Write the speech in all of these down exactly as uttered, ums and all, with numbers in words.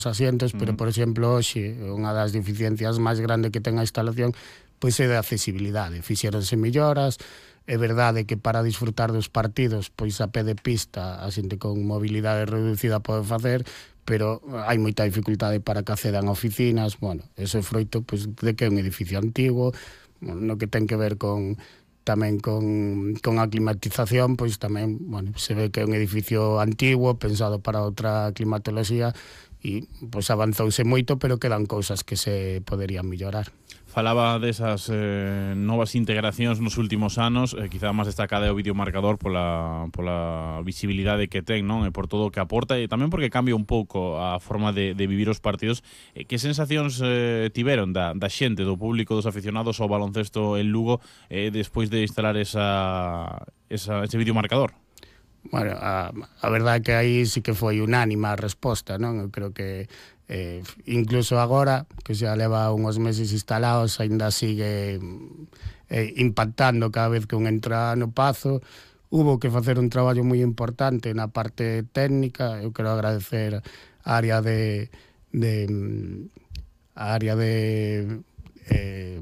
asientos, pero, Mm. por exemplo, hoxe, unha das deficiencias máis grande que ten a instalación, pois é de accesibilidade. Fixéronse melloras, é verdade que para disfrutar dos partidos, pois a pé de pista, a xente con mobilidade reducida pode facer, pero hai moita dificultade para que accedan a oficinas. Bueno, eso é froito pois, de que é un edificio antigo, no que ten que ver con tamén con, con a climatización, pois tamén, bueno, se ve que é un edificio antigo, pensado para outra climatoloxía, e pois avanzouse moito, pero quedan cousas que se poderían mellorar. Falaba desas eh, novas integracións nos últimos anos, eh, quizá máis destacada é o videomarcador pola, pola visibilidade que ten, non? E por todo o que aporta, e tamén porque cambia un pouco a forma de, de vivir os partidos. Eh, que sensacións eh, tiveron da, da xente, do público, dos aficionados ao baloncesto en Lugo eh, despois de instalar esa, esa, ese videomarcador? Bueno, a, a verdade é que aí sí que foi unánima a resposta, non? Eu creo que eh, incluso agora, que xa leva unhos meses instalados, aínda sigue eh, impactando cada vez que un entra no Pazo. Hubo que facer un traballo moi importante na parte técnica. Eu quero agradecer a área de, de a área de eh,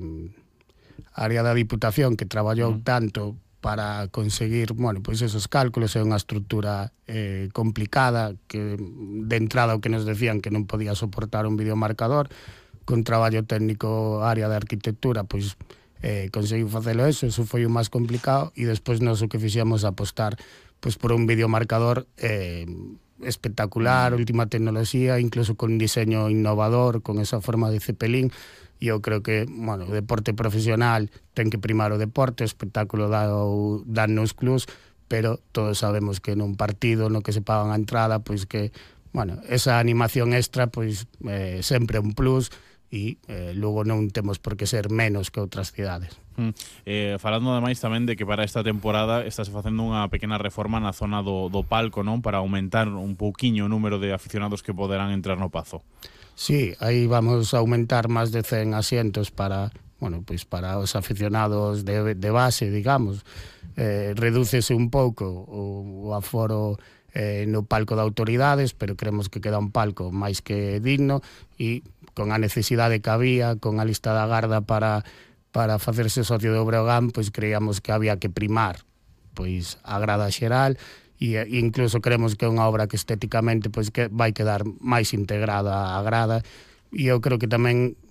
a área da Diputación, que traballou mm. tanto para conseguir, bueno, pois esos cálculos. É unha estrutura eh, complicada, que de entrada o que nos decían que non podía soportar un videomarcador. Con traballo técnico, área de arquitectura, pois eh, conseguiu facelo eso, eso foi o máis complicado, e despois nos o que fixemos apostar pois por un videomarcador eh, espectacular, última tecnoloxía, incluso con un diseño innovador, con esa forma de cepelín. E eu creo que, bueno, o deporte profesional ten que primar o deporte, o espectáculo dan nos clubs, pero todos sabemos que nun partido no que se pagan a entrada, pois que, bueno, esa animación extra, pois eh, sempre un plus, e eh, logo non temos por que ser menos que outras cidades. Mm. Eh, falando ademais tamén de que para esta temporada estás facendo unha pequena reforma na zona do, do palco, non? Para aumentar un pouquiño o número de aficionados que poderán entrar no Pazo. Sí, aí vamos a aumentar máis de cen asientos para, bueno, pois para os aficionados de, de base, digamos. Eh, redúcese un pouco o, o aforo eh, no palco de autoridades, pero creemos que queda un palco máis que digno, e con a necesidade que había, con a lista da garda para, para facerse socio do Breogán, pois creíamos que había que primar pois a grada xeral, e incluso creemos que é unha obra que estéticamente pois que vai quedar máis integrada á grada, e eu creo que tamén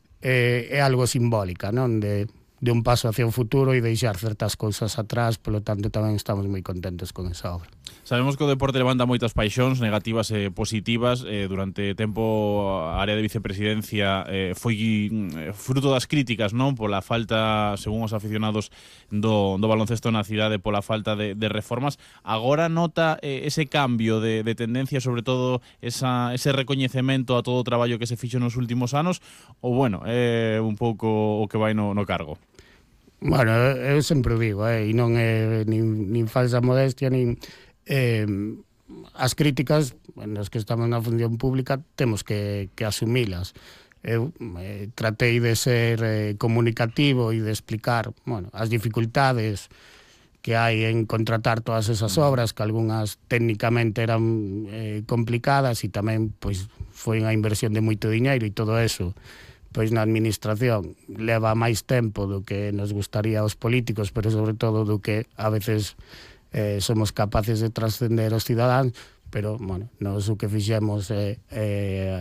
eh, é algo simbólica, non? De, de un paso hacia o futuro e deixar certas cousas atrás, polo tanto tamén estamos moi contentos con esa obra. Sabemos que o deporte levanta moitas paixóns, negativas e positivas. Eh, durante tempo a área de vicepresidencia eh, foi fruto das críticas, non? Pola falta, según os aficionados do, do baloncesto na cidade, pola falta de, de reformas. Agora nota eh, ese cambio de, de tendencia, sobre todo esa, ese recoñecemento a todo o traballo que se fixo nos últimos anos, ou bueno, é eh, un pouco o que vai no, no cargo? Bueno, eu sempre o digo, eh, e non é nin, nin falsa modestia, nin... Eh, as críticas nas que estamos na función pública temos que, que asumilas. Eu eh, tratei de ser eh, comunicativo e de explicar, bueno, as dificultades que hai en contratar todas esas obras, que algunhas técnicamente eran eh, complicadas, e tamén pois foi unha inversión de moito diñeiro, e todo eso pois na administración leva máis tempo do que nos gustaría aos políticos, pero sobre todo do que a veces eh, somos capaces de trascender aos cidadáns. Pero, bueno, nos o que fixemos é eh,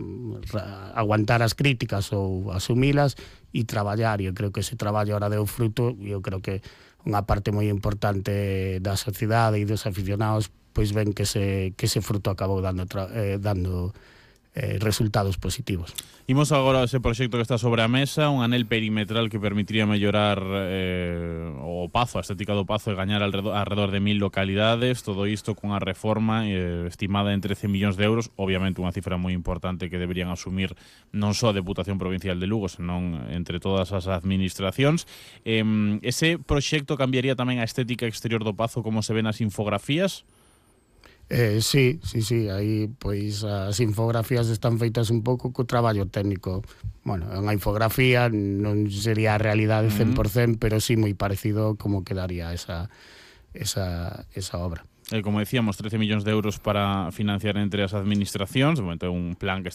aguantar as críticas ou asumilas e traballar, e eu creo que ese traballo ahora deu fruto, e eu creo que unha parte moi importante da sociedade e dos aficionados pois ven que ese, que ese fruto acabou dando, eh, dando eh, resultados positivos. Imos agora a ese proxecto que está sobre a mesa, un anel perimetral que permitiría mellorar eh, o Pazo, a estética do Pazo, e gañar alrededor, alrededor de mil localidades, todo isto cunha reforma eh, estimada en trece millóns de euros, obviamente unha cifra moi importante que deberían asumir non só a Deputación Provincial de Lugo, senón entre todas as administracións. Eh, ese proxecto cambiaría tamén a estética exterior do Pazo como se ven nas infografías? Eh, sí, sí, sí, aí pois as infografías están feitas un pouco co traballo técnico. Bueno, unha infografía non sería a realidade cen por cento, pero sí moi parecido como quedaría esa, esa, esa obra. Eh, como decíamos, trece millóns de euros para financiar entre as administracións. De momento é un plan que